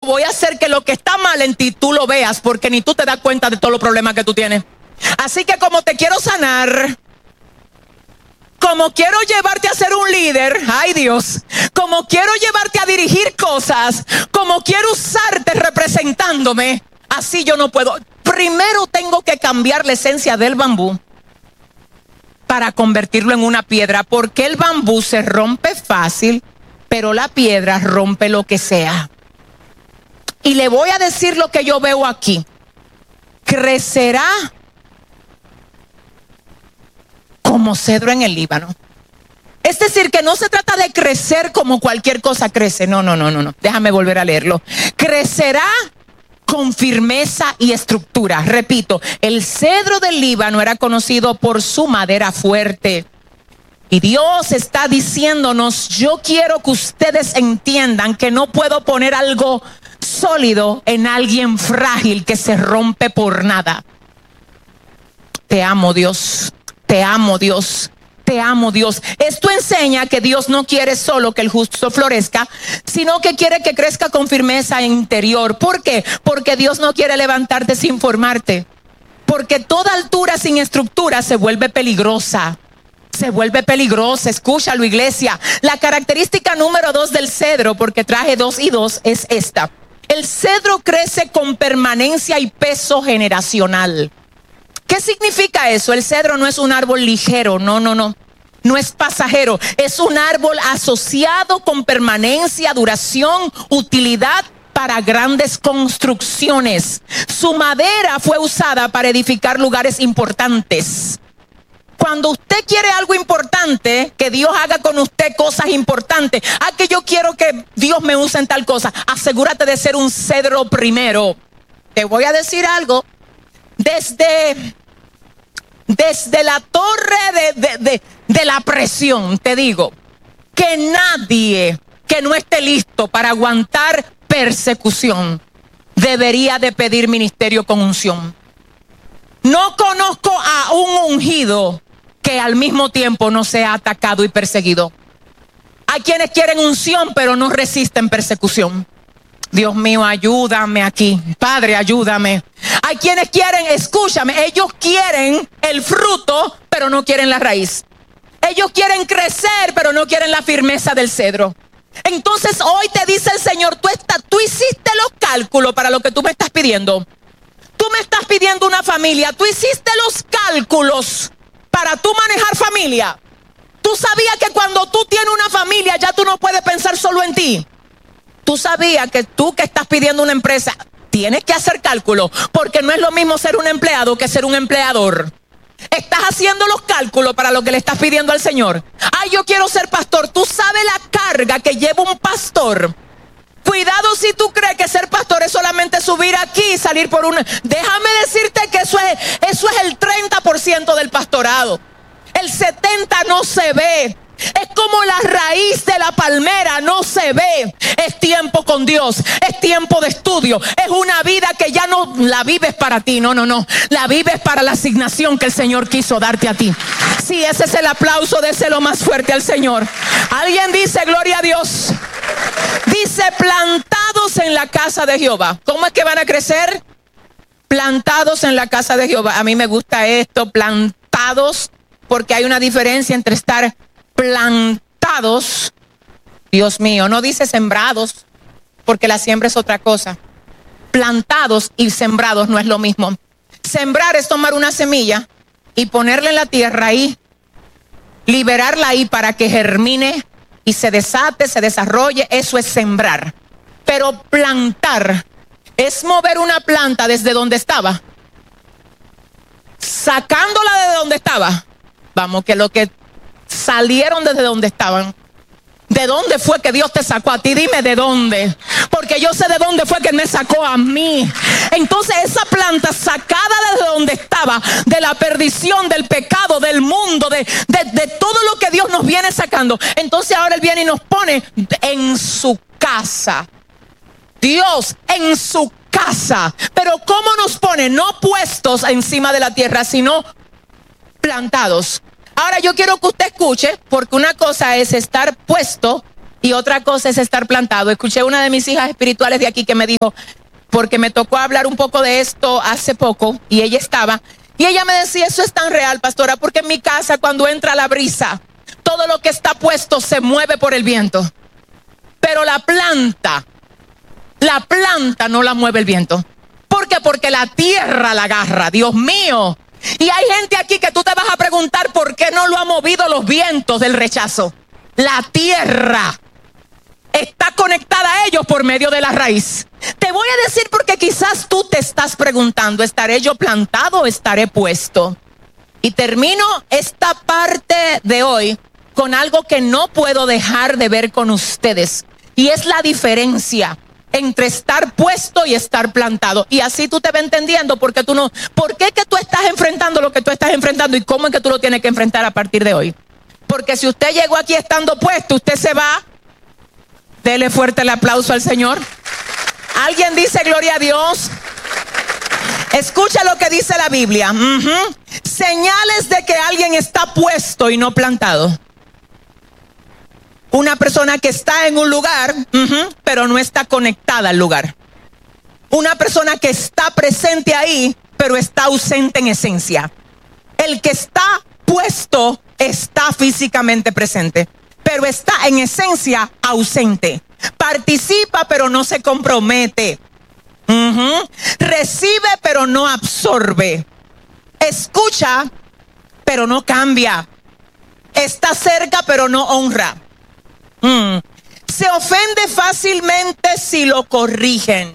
voy a hacer que lo que está mal en ti tú lo veas, porque ni tú te das cuenta de todos los problemas que tú tienes. Así que como te quiero sanar, como quiero llevarte a ser un líder, ay Dios, como quiero llevarte a dirigir cosas, como quiero usarte representándome, así yo no puedo. Primero tengo que cambiar la esencia del bambú para convertirlo en una piedra, porque el bambú se rompe fácil, pero la piedra rompe lo que sea. Y le voy a decir lo que yo veo aquí. Crecerá como cedro en el Líbano. Es decir, que no se trata de crecer como cualquier cosa crece. No. Déjame volver a leerlo. Crecerá con firmeza y estructura. Repito, el cedro del Líbano era conocido por su madera fuerte. Y Dios está diciéndonos, yo quiero que ustedes entiendan que no puedo poner algo sólido en alguien frágil que se rompe por nada. Te amo, Dios. Te amo, Dios. Te amo, Dios. Esto enseña que Dios no quiere solo que el justo florezca, sino que quiere que crezca con firmeza interior. ¿Por qué? Porque Dios no quiere levantarte sin formarte. Porque toda altura sin estructura se vuelve peligrosa. Se vuelve peligrosa. Escúchalo, iglesia. La característica número 2 del cedro, porque traje 2 y 2, es esta. El cedro crece con permanencia y peso generacional. ¿Qué significa eso? El cedro no es un árbol ligero, no. No es pasajero, es un árbol asociado con permanencia, duración, utilidad para grandes construcciones. Su madera fue usada para edificar lugares importantes. Cuando usted quiere algo importante, que Dios haga con usted cosas importantes. Que yo quiero que Dios me use en tal cosa. Asegúrate de ser un cedro primero. Te voy a decir algo. Desde la torre de la presión, te digo, que nadie que no esté listo para aguantar persecución debería de pedir ministerio con unción. No conozco a un ungido que al mismo tiempo no sea atacado y perseguido. Hay quienes quieren unción pero no resisten persecución. Dios mío, ayúdame aquí. Padre, ayúdame. Hay quienes quieren, escúchame, ellos quieren el fruto, pero no quieren la raíz. Ellos quieren crecer, pero no quieren la firmeza del cedro. Entonces hoy te dice el Señor, tú hiciste los cálculos para lo que tú me estás pidiendo. Tú me estás pidiendo una familia. Tú hiciste los cálculos para tú manejar familia. Tú sabías que cuando tú tienes una familia, ya tú no puedes pensar solo en ti. Tú sabías que tú que estás pidiendo una empresa, tienes que hacer cálculos, porque no es lo mismo ser un empleado que ser un empleador. Estás haciendo los cálculos para lo que le estás pidiendo al Señor. Yo quiero ser pastor. Tú sabes la carga que lleva un pastor. Cuidado si tú crees que ser pastor es solamente subir aquí y salir por una. Déjame decirte que eso es el 30% del pastorado. El 70% no se ve. Es como la raíz de la palmera, no se ve. Es tiempo con Dios, es tiempo de estudio. Es una vida que ya no la vives para ti, no. La vives para la asignación que el Señor quiso darte a ti. Sí, ese es el aplauso, déselo más fuerte al Señor. Alguien dice, gloria a Dios. Dice, plantados en la casa de Jehová. ¿Cómo es que van a crecer? Plantados en la casa de Jehová. A mí me gusta esto, plantados, porque hay una diferencia entre estar plantados, Dios mío, no dice sembrados, porque la siembra es otra cosa. Plantados y sembrados no es lo mismo. Sembrar es tomar una semilla y ponerla en la tierra ahí, liberarla ahí para que germine y se desate, se desarrolle. Eso es sembrar. Pero plantar es mover una planta desde donde estaba, sacándola de donde estaba. Vamos, que lo que salieron desde donde estaban. ¿De dónde fue que Dios te sacó a ti? Dime de dónde. Porque yo sé de dónde fue que me sacó a mí. Entonces esa planta sacada desde donde estaba, de la perdición, del pecado, del mundo, de todo lo que Dios nos viene sacando. Entonces ahora Él viene y nos pone en su casa. Dios en su casa. Pero ¿cómo nos pone? No puestos encima de la tierra, sino plantados. Ahora yo quiero que usted escuche, porque una cosa es estar puesto y otra cosa es estar plantado. Escuché una de mis hijas espirituales de aquí que me dijo, porque me tocó hablar un poco de esto hace poco, y ella me decía, eso es tan real, pastora, porque en mi casa cuando entra la brisa, todo lo que está puesto se mueve por el viento, pero la planta no la mueve el viento. ¿Por qué? Porque la tierra la agarra, Dios mío. Y hay gente aquí que tú te vas a preguntar por qué no lo han movido los vientos del rechazo. La tierra está conectada a ellos por medio de la raíz. Te voy a decir porque quizás tú te estás preguntando, ¿estaré yo plantado o estaré puesto? Y termino esta parte de hoy con algo que no puedo dejar de ver con ustedes. Y es la diferencia entre estar puesto y estar plantado. Y así tú te vas entendiendo ¿por qué que tú estás enfrentando lo que tú estás enfrentando y cómo es que tú lo tienes que enfrentar a partir de hoy. Porque si usted llegó aquí estando puesto, usted se va. Dele fuerte el aplauso al Señor. ¿Alguien dice gloria a Dios? Escucha lo que dice la Biblia. Señales de que alguien está puesto y no plantado. Una persona que está en un lugar, pero no está conectada al lugar. Una persona que está presente ahí, pero está ausente en esencia. El que está puesto está físicamente presente, pero está en esencia ausente. Participa, pero no se compromete. Recibe, pero no absorbe. Escucha, pero no cambia. Está cerca, pero no honra. Se ofende fácilmente si lo corrigen.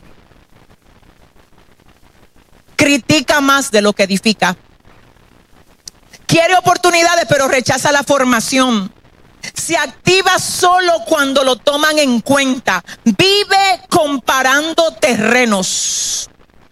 Critica más de lo que edifica. Quiere oportunidades, pero rechaza la formación. Se activa solo cuando lo toman en cuenta. Vive comparando terrenos.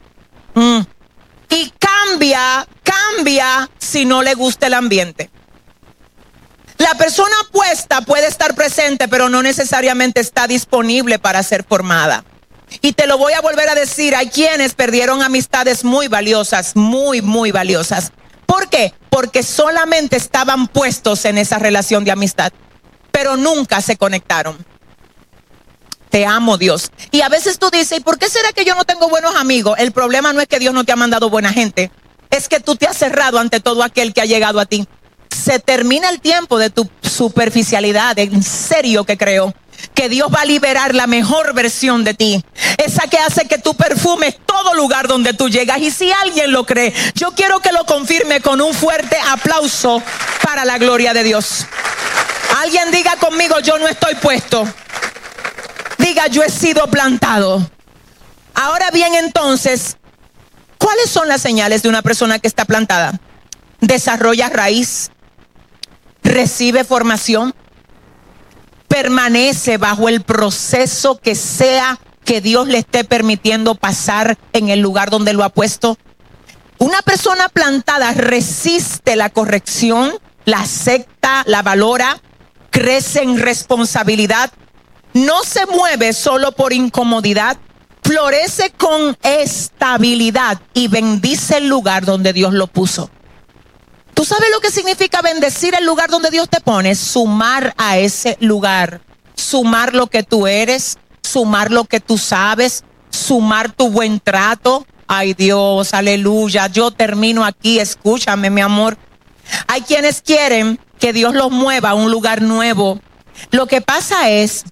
Y cambia si no le gusta el ambiente. La persona puesta puede estar presente, pero no necesariamente está disponible para ser formada. Y te lo voy a volver a decir, hay quienes perdieron amistades muy valiosas, muy valiosas. ¿Por qué? Porque solamente estaban puestos en esa relación de amistad, pero nunca se conectaron. Te amo, Dios. Y a veces tú dices, ¿y por qué será que yo no tengo buenos amigos? El problema no es que Dios no te ha mandado buena gente, es que tú te has cerrado ante todo aquel que ha llegado a ti. Se termina el tiempo de tu superficialidad. En serio que creo que Dios va a liberar la mejor versión de ti, esa que hace que tú perfumes todo lugar donde tú llegas. Y si alguien lo cree, yo quiero que lo confirme con un fuerte aplauso para la gloria de Dios. Alguien diga conmigo, yo no estoy puesto. Diga, yo he sido plantado. Ahora bien, entonces, ¿cuáles son las señales de una persona que está plantada? Desarrolla raíz, recibe formación, permanece bajo el proceso que sea que Dios le esté permitiendo pasar en el lugar donde lo ha puesto. Una persona plantada resiste la corrección, la acepta, la valora, crece en responsabilidad, no se mueve solo por incomodidad, florece con estabilidad y bendice el lugar donde Dios lo puso. ¿Tú sabes lo que significa bendecir el lugar donde Dios te pone? Sumar a ese lugar, sumar lo que tú eres, sumar lo que tú sabes, sumar tu buen trato. Ay Dios, aleluya, yo termino aquí, escúchame mi amor. Hay quienes quieren que Dios los mueva a un lugar nuevo. Lo que pasa es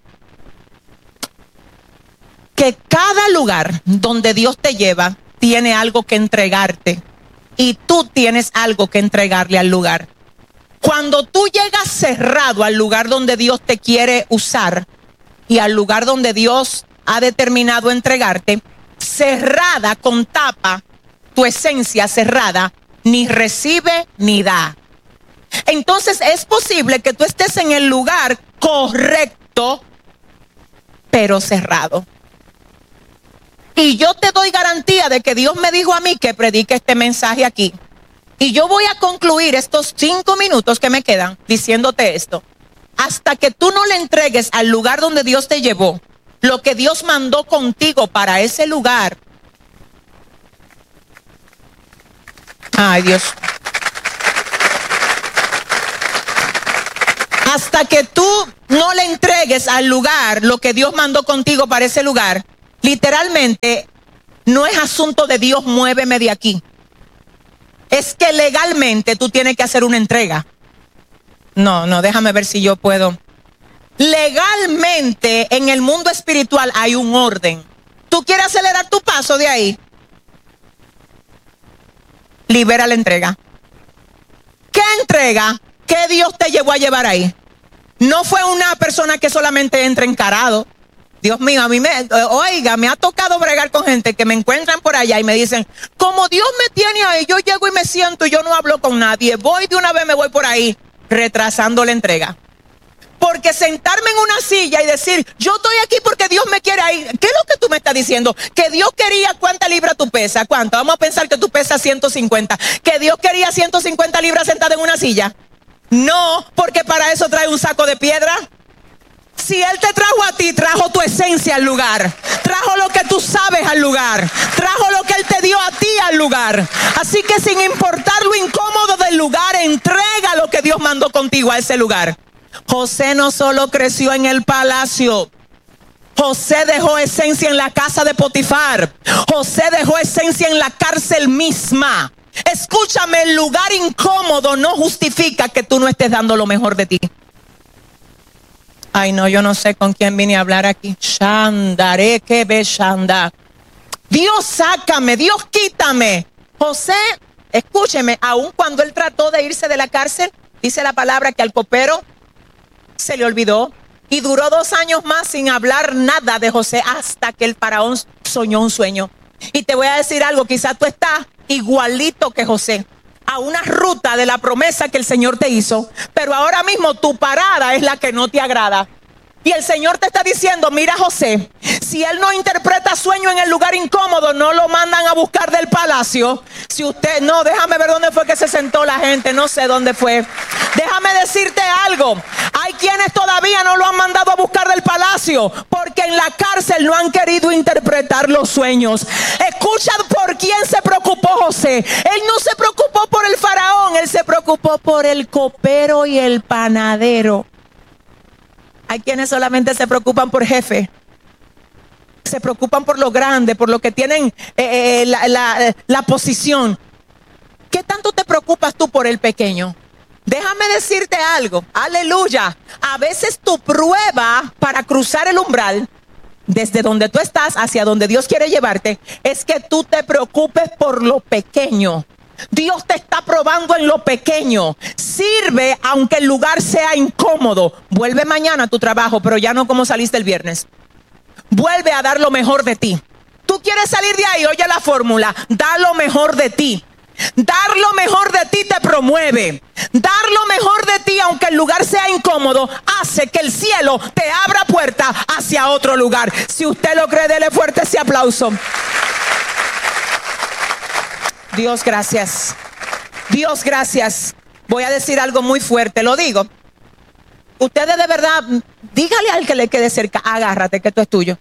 que cada lugar donde Dios te lleva tiene algo que entregarte. Y tú tienes algo que entregarle al lugar. Cuando tú llegas cerrado al lugar donde Dios te quiere usar y al lugar donde Dios ha determinado entregarte, cerrada con tapa, tu esencia cerrada, ni recibe ni da. Entonces es posible que tú estés en el lugar correcto, pero cerrado. Y yo te doy garantía de que Dios me dijo a mí que predique este mensaje aquí. Y yo voy a concluir estos 5 minutos que me quedan diciéndote esto. Hasta que tú no le entregues al lugar donde Dios te llevó lo que Dios mandó contigo para ese lugar. Ay, Dios. Hasta que tú no le entregues al lugar lo que Dios mandó contigo para ese lugar, literalmente no es asunto de Dios, muéveme de aquí. Es que legalmente tú tienes que hacer una entrega. No, déjame ver si yo puedo. Legalmente en el mundo espiritual hay un orden. ¿Tú quieres acelerar tu paso de ahí? Libera la entrega. ¿Qué entrega? ¿Qué Dios te llevó a llevar ahí? No fue una persona que solamente entra encarado. Dios mío, me ha tocado bregar con gente que me encuentran por allá y me dicen, como Dios me tiene ahí, yo llego y me siento y yo no hablo con nadie. Voy de una vez, me voy por ahí, retrasando la entrega. Porque sentarme en una silla y decir, yo estoy aquí porque Dios me quiere ahí. ¿Qué es lo que tú me estás diciendo? Que Dios quería, ¿cuánta libra tú pesas? ¿Cuánto? Vamos a pensar que tú pesas 150. ¿Que Dios quería 150 libras sentada en una silla? No, porque para eso trae un saco de piedra. Si Él te trajo a ti, trajo tu esencia al lugar. Trajo lo que tú sabes al lugar. Trajo lo que Él te dio a ti al lugar. Así que sin importar lo incómodo del lugar, entrega lo que Dios mandó contigo a ese lugar. José no solo creció en el palacio. José dejó esencia en la casa de Potifar. José dejó esencia en la cárcel misma. Escúchame, el lugar incómodo no justifica que tú no estés dando lo mejor de ti. Ay, no, yo no sé con quién vine a hablar aquí. Shandare, que be shanda. Dios, sácame, Dios, quítame. José, escúcheme, aun cuando él trató de irse de la cárcel, dice la palabra que al copero se le olvidó y duró 2 años más sin hablar nada de José hasta que el faraón soñó un sueño. Y te voy a decir algo, quizás tú estás igualito que José, a una ruta de la promesa que el Señor te hizo, pero ahora mismo tu parada es la que no te agrada. Y el Señor te está diciendo, mira José, si él no interpreta sueño en el lugar incómodo, no lo mandan a buscar del palacio. Si usted, no, déjame ver dónde fue que se sentó la gente, no sé dónde fue. Déjame decirte algo, hay quienes todavía no lo han mandado a buscar del palacio, porque en la cárcel no han querido interpretar los sueños. Escucha por quién se preocupó José. Él no se preocupó por el faraón, él se preocupó por el copero y el panadero. Hay quienes solamente se preocupan por jefe. Se preocupan por lo grande, por lo que tienen la posición. ¿Qué tanto te preocupas tú por el pequeño? Déjame decirte algo. Aleluya. A veces tu prueba para cruzar el umbral, desde donde tú estás hacia donde Dios quiere llevarte, es que tú te preocupes por lo pequeño. Dios te está probando en lo pequeño. Sirve aunque el lugar sea incómodo. Vuelve mañana a tu trabajo, pero ya no como saliste el viernes. Vuelve a dar lo mejor de ti. Tú quieres salir de ahí, oye la fórmula. Da lo mejor de ti. Dar lo mejor de ti te promueve. Dar lo mejor de ti, aunque el lugar sea incómodo, hace que el cielo te abra puerta hacia otro lugar. Si usted lo cree, dele fuerte ese aplauso. Dios, gracias. Dios, gracias. Voy a decir algo muy fuerte, lo digo. Ustedes de verdad, dígale al que le quede cerca, agárrate que esto es tuyo.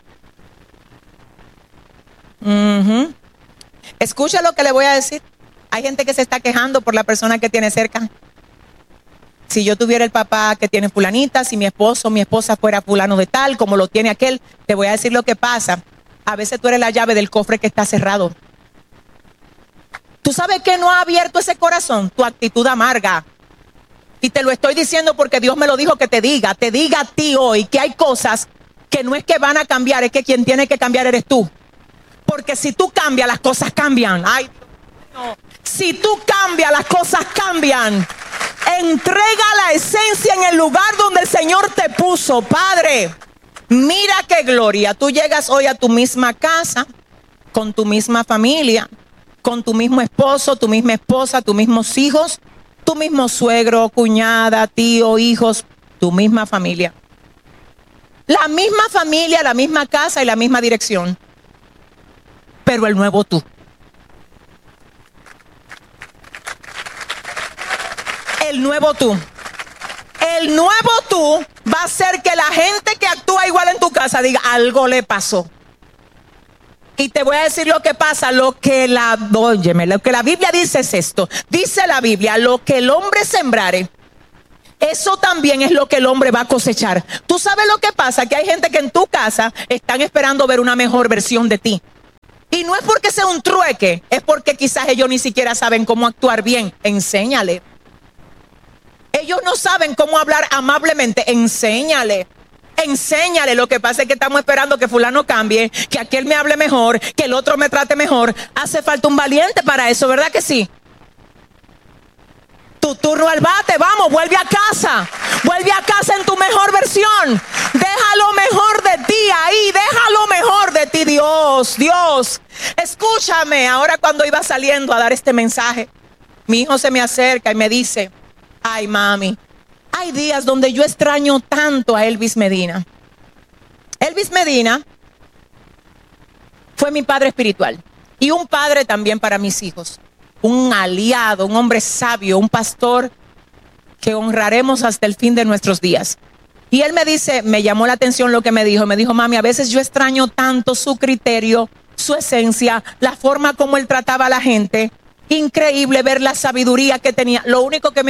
Escucha lo que le voy a decir. Hay gente que se está quejando por la persona que tiene cerca. Si yo tuviera el papá que tiene fulanita, si mi esposo o mi esposa fuera fulano de tal, como lo tiene aquel, te voy a decir lo que pasa. A veces tú eres la llave del cofre que está cerrado. ¿Tú sabes que no ha abierto ese corazón? Tu actitud amarga. Y te lo estoy diciendo porque Dios me lo dijo que te diga a ti hoy que hay cosas que no es que van a cambiar, es que quien tiene que cambiar eres tú. Porque si tú cambias, las cosas cambian. Ay, no. Si tú cambias, las cosas cambian. Entrega la esencia en el lugar donde el Señor te puso, Padre. Mira qué gloria. Tú llegas hoy a tu misma casa, con tu misma familia, con tu mismo esposo, tu misma esposa, tus mismos hijos, tu mismo suegro, cuñada, tío, hijos, tu misma familia. La misma familia, la misma casa y la misma dirección. Pero el nuevo tú. El nuevo tú. El nuevo tú va a hacer que la gente que actúa igual en tu casa diga, algo le pasó. Y te voy a decir lo que pasa, lo que la Biblia dice es esto. Dice la Biblia, lo que el hombre sembrare, Eso también es lo que el hombre va a cosechar. Tú sabes lo que pasa, que hay gente que en tu casa están esperando ver una mejor versión de ti. Y no es porque sea un trueque, es porque quizás ellos ni siquiera saben cómo actuar bien. Enséñale. Ellos no saben cómo hablar amablemente. Enséñale. Enséñale. Lo que pasa es que estamos esperando que fulano cambie, que aquel me hable mejor, que el otro me trate mejor. Hace falta un valiente para eso, ¿verdad que sí? Tu turno al bate, vamos, vuelve a casa. Vuelve a casa en tu mejor versión. Deja lo mejor de ti ahí, deja lo mejor de ti, Dios. Escúchame, ahora cuando iba saliendo a dar este mensaje, mi hijo se me acerca y me dice, ay mami, hay días donde yo extraño tanto a Elvis Medina. Elvis Medina fue mi padre espiritual y un padre también para mis hijos. Un aliado, un hombre sabio, un pastor que honraremos hasta el fin de nuestros días. Y él me dice, me llamó la atención lo que me dijo. Me dijo, mami, a veces yo extraño tanto su criterio, su esencia, la forma como él trataba a la gente. Increíble ver la sabiduría que tenía. Lo único que me